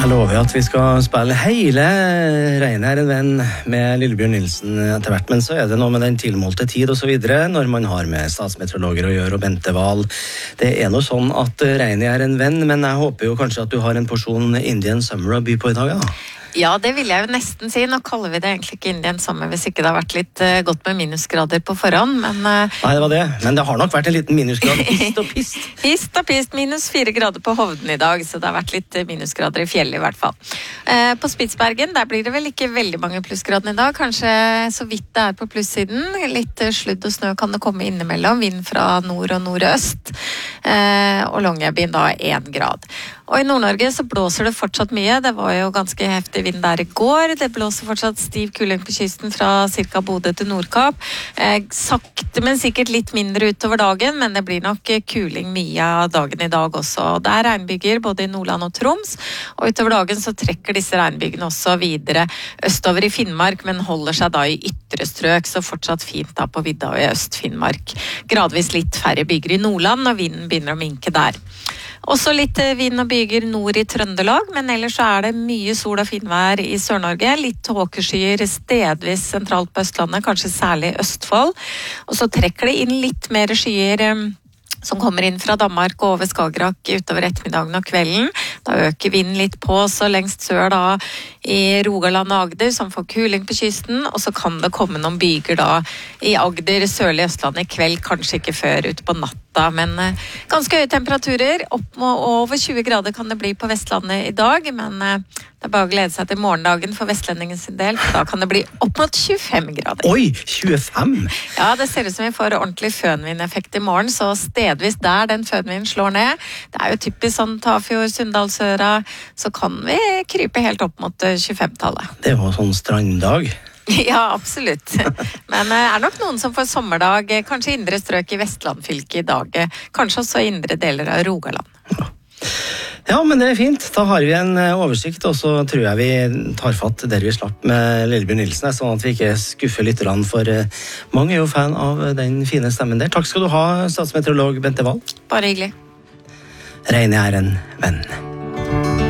Jeg lover at vi skal spille hele Regnet er en venn med Lillebjørn Nilsen etter hvert, men så det noe med den tilmålte tid og så videre, når man har med statsmeteorologer å gjøre og Bente Wahl. Det noe sånn at Regnet er en venn, men jeg håper jo kanskje at du har en porsjon Indian Summer å by på I dag, da. Ja, det vil jeg jo nesten si. Nå kaller vi det egentlig ikke Indian Summer hvis ikke det har vært litt godt med minusgrader på forhånd, men... Nei, det var det. Men det har nok vært en liten minusgrad. Pist og pist. Pist og pist. Minus 4 grader på Hovden I dag, så det har vært litt minusgrader I fjellet I hvert fall. På Spitsbergen, der blir det vel ikke veldig mange plussgrader I dag. Kanskje så vidt det på plussiden. Litt sludd og snø kan det komme innimellom. Vind fra nord og nordøst. Og Longyearbyen da 1 grad. Og I Nord-Norge så blåser det fortsatt mye. Det var jo ganske heftig vind der I går. Det blåser fortsatt stiv kuling på kysten fra cirka Bodø til Nordkapp. Sakte, men sikkert litt mindre utover dagen, men det blir nok kuling mye av dagen I dag også. Det regnbyger både I Nordland og Troms, og utover dagen så trekker disse regnbygene også videre østover I Finnmark, men holder seg da I ytre strøk, så fortsatt fint da på vidda og I Øst-Finnmark. Gradvis litt færre byger I Nordland, og vinden begynner å minke der. Også litt vind og byger nord I Trøndelag, men ellers så det mye sol og finvær I Sør-Norge, litt tåkeskyer stedvis sentralt på Østlandet, kanskje særlig Østfold, og så trekker det inn litt mer skyer som kommer inn fra Danmark og over Skagerrak utover ettermiddagen og kvelden. Da øker vinden litt på, så lengst sør da I Rogaland og Agder, som får kuling på kysten, og så kan det komme noen byger da I Agder, sørlig Østland I kveld, kanskje ikke før ute på natta, men ganske høye temperaturer, opp mot over 20 grader kan det bli på Vestlandet I dag, men det bare å glede seg til morgendagen for vestlendingen sin del, for da kan det bli opp mot 25 grader. Oi, 25? Ja, det ser ut som vi får ordentlig fønvindeffekt I morgen, så stedvis der den fønvinden slår ned, det jo typisk sånn Tafjord, Sunndalsøra, så kan vi krype helt opp mot 25-tallet. Det var sånn stranddag. Ja, absolutt. Men nok noen som får sommerdag, kanskje indre strøk I Vestlandfylket I dag, kanskje også indre deler av Rogaland. Ja, men det fint. Da har vi en oversikt, og så tror jeg vi tar fatt der vi slapp med Lillebjørn Nilsen, sånn at vi ikke skuffer lytterne, for mange jo fan av den fine stemmen der. Takk skal du ha, statsmeteorolog Bente Wahl. Bare hyggelig. Regnet en venn.